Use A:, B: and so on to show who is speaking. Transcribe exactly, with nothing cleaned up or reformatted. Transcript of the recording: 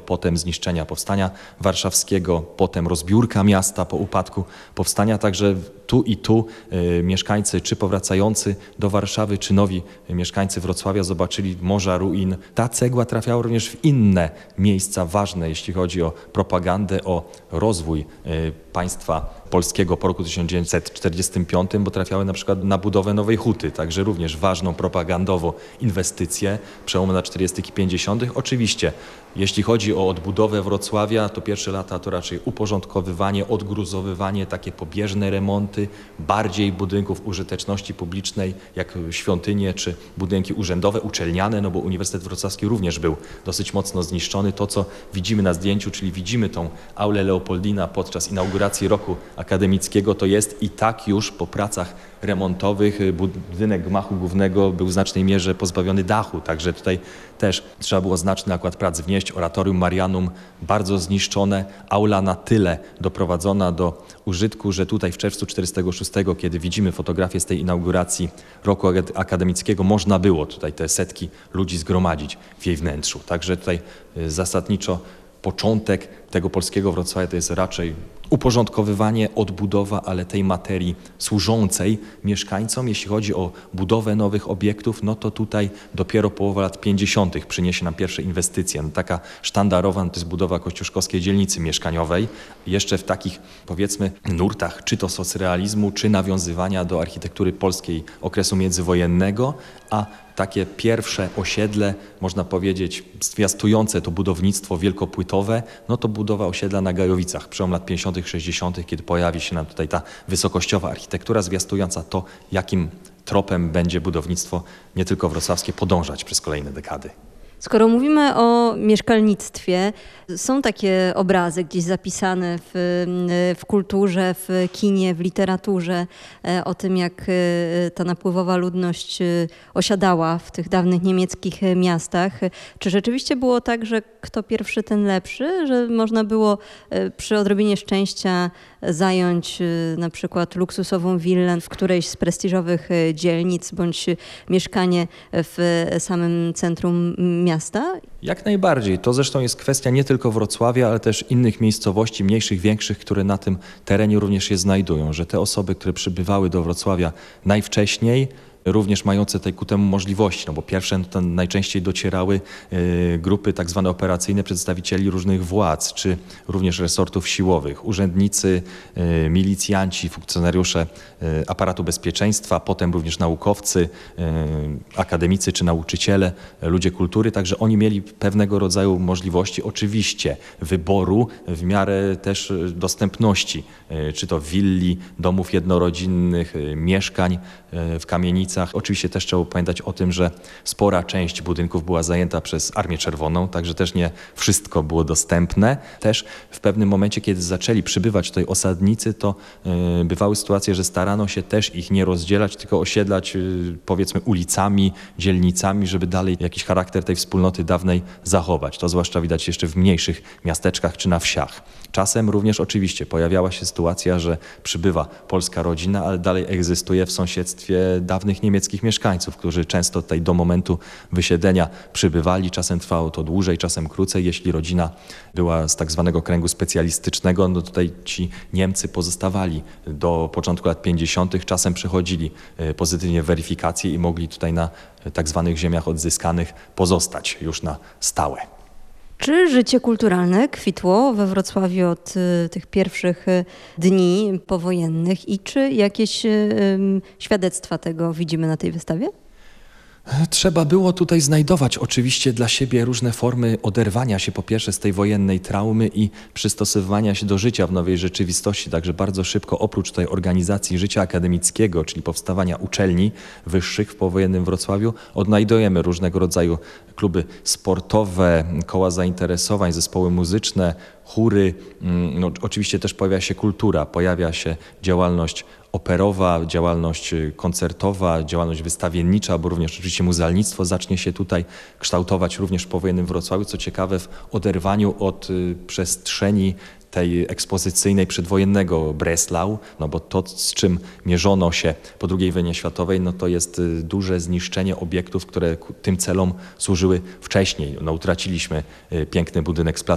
A: potem zniszczenia Powstania Warszawskiego, potem rozbiórka miasta po upadku Powstania, także tu i tu y, mieszkańcy, czy powracający do Warszawy, czy nowi mieszkańcy Wrocławia zobaczyli morza ruin. Ta cegła trafiała również w inne miejsca ważne, jeśli chodzi o propagandę, o rozwój y, państwa polskiego po roku tysiąc dziewięćset czterdziestym piątym, bo trafiały na przykład na budowę Nowej Huty, także również ważną propagandowo inwestycję przełomu lat czterdziestych i pięćdziesiątych. Oczywiście, jeśli chodzi o odbudowę Wrocławia, to pierwsze lata to raczej uporządkowywanie, odgruzowywanie, takie pobieżne remonty, bardziej budynków użyteczności publicznej, jak świątynie czy budynki urzędowe, uczelniane, no bo Uniwersytet Wrocławski również był dosyć mocno zniszczony. To, co widzimy na zdjęciu, czyli widzimy tą aulę Leopoldina podczas inauguracji roku akademickiego, to jest i tak już po pracach remontowych budynek gmachu głównego był w znacznej mierze pozbawiony dachu, także tutaj też trzeba było znaczny nakład prac wnieść. Oratorium Marianum bardzo zniszczone, aula na tyle doprowadzona do użytku, że tutaj w czerwcu czterdziestego szóstego, kiedy widzimy fotografię z tej inauguracji roku akademickiego, można było tutaj te setki ludzi zgromadzić w jej wnętrzu. Także tutaj zasadniczo początek tego polskiego Wrocławia to jest raczej uporządkowywanie, odbudowa, ale tej materii służącej mieszkańcom. Jeśli chodzi o budowę nowych obiektów, no to tutaj dopiero połowa lat pięćdziesiątych przyniesie nam pierwsze inwestycje. No taka sztandarowa no to jest budowa kościuszkowskiej dzielnicy mieszkaniowej. Jeszcze w takich, powiedzmy, nurtach, czy to socrealizmu, czy nawiązywania do architektury polskiej okresu międzywojennego, a takie pierwsze osiedle, można powiedzieć, zwiastujące to budownictwo wielkopłytowe, no to budowa osiedla na Gajowicach, przełom lat pięćdziesiątych, sześćdziesiątych, kiedy pojawi się nam tutaj ta wysokościowa architektura zwiastująca to, jakim tropem będzie budownictwo nie tylko wrocławskie podążać przez kolejne dekady.
B: Skoro mówimy o mieszkalnictwie, są takie obrazy gdzieś zapisane w, w kulturze, w kinie, w literaturze o tym, jak ta napływowa ludność osiadała w tych dawnych niemieckich miastach. Czy rzeczywiście było tak, że kto pierwszy, ten lepszy? Że można było przy odrobinie szczęścia zająć na przykład luksusową willę w którejś z prestiżowych dzielnic bądź mieszkanie w samym centrum miasta?
A: Jak najbardziej. To zresztą jest kwestia nie tylko Wrocławia, ale też innych miejscowości, mniejszych, większych, które na tym terenie również się znajdują, że te osoby, które przybywały do Wrocławia najwcześniej, również mające tej ku temu możliwości, no bo pierwsze to najczęściej docierały y, grupy tak zwane operacyjne przedstawicieli różnych władz, czy również resortów siłowych, urzędnicy, y, milicjanci, funkcjonariusze y, aparatu bezpieczeństwa, potem również naukowcy, y, akademicy czy nauczyciele, ludzie kultury, także oni mieli pewnego rodzaju możliwości oczywiście wyboru w miarę też dostępności, y, czy to willi, domów jednorodzinnych, y, mieszkań y, w kamienicach. Oczywiście też trzeba pamiętać o tym, że spora część budynków była zajęta przez Armię Czerwoną, także też nie wszystko było dostępne. Też w pewnym momencie, kiedy zaczęli przybywać tutaj osadnicy, to y, bywały sytuacje, że starano się też ich nie rozdzielać, tylko osiedlać y, powiedzmy ulicami, dzielnicami, żeby dalej jakiś charakter tej wspólnoty dawnej zachować. To zwłaszcza widać jeszcze w mniejszych miasteczkach czy na wsiach. Czasem również oczywiście pojawiała się sytuacja, że przybywa polska rodzina, ale dalej egzystuje w sąsiedztwie dawnych niemieckich mieszkańców, którzy często tutaj do momentu wysiedlenia przybywali. Czasem trwało to dłużej, czasem krócej. Jeśli rodzina była z tak zwanego kręgu specjalistycznego, no tutaj ci Niemcy pozostawali do początku lat pięćdziesiątych. Czasem przechodzili pozytywnie weryfikację i mogli tutaj na tak zwanych ziemiach odzyskanych pozostać już na stałe.
B: Czy życie kulturalne kwitło we Wrocławiu od y, tych pierwszych y, dni powojennych i czy jakieś y, świadectwa tego widzimy na tej wystawie?
A: Trzeba było tutaj znajdować oczywiście dla siebie różne formy oderwania się po pierwsze z tej wojennej traumy i przystosowywania się do życia w nowej rzeczywistości. Także bardzo szybko oprócz tej organizacji życia akademickiego, czyli powstawania uczelni wyższych w powojennym Wrocławiu, odnajdujemy różnego rodzaju kluby sportowe, koła zainteresowań, zespoły muzyczne, chóry. No, oczywiście też pojawia się kultura, pojawia się działalność operowa, działalność koncertowa, działalność wystawiennicza, bo również oczywiście muzealnictwo zacznie się tutaj kształtować również w powojennym Wrocławiu. Co ciekawe, w oderwaniu od y, przestrzeni tej ekspozycyjnej przedwojennego Breslau, no bo to, z czym mierzono się po drugiej wojnie światowej, no to jest duże zniszczenie obiektów, które tym celom służyły wcześniej. No, utraciliśmy piękny budynek z placu